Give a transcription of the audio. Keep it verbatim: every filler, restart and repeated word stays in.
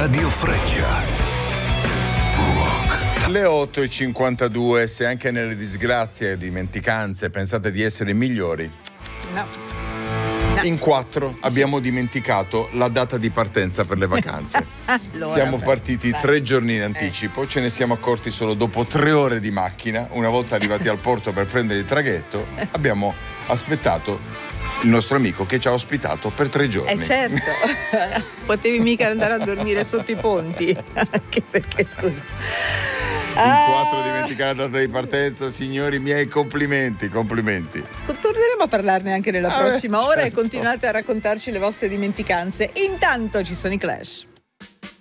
Radio Freccia. Rock. Le otto e cinquantadue, se anche nelle disgrazie e dimenticanze pensate di essere migliori. No. In quattro abbiamo dimenticato la data di partenza per le vacanze. Allora, siamo beh, partiti dai. tre giorni in anticipo, ce ne siamo accorti solo dopo tre ore di macchina. Una volta arrivati al porto per prendere il traghetto, abbiamo aspettato il nostro amico che ci ha ospitato per tre giorni. Eh certo, potevi mica andare a dormire sotto i ponti, anche perché scusa. In quattro dimenticare la data di partenza, signori miei, complimenti, complimenti. Torneremo a parlarne anche nella Ah, prossima beh, ora certo. e continuate a raccontarci le vostre dimenticanze. Intanto ci sono i Clash.